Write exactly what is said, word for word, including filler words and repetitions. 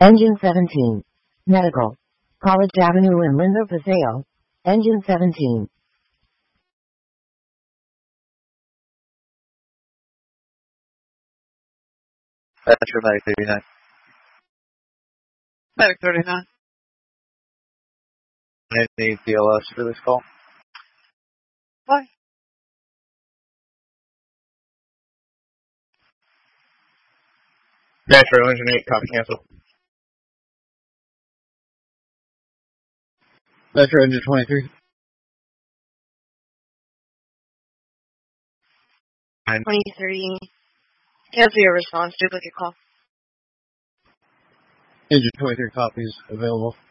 Engine seventeen. Medical. College Avenue in Lindo, Paseo. Engine seventeen. Metro Medic thirty-nine. Medic thirty-nine. I need D L S for this call. Bye. Metro Engine eight, copy cancel. Metro Engine twenty-three. twenty-three. Cancel your response. Duplicate call. Engine twenty-three copies available.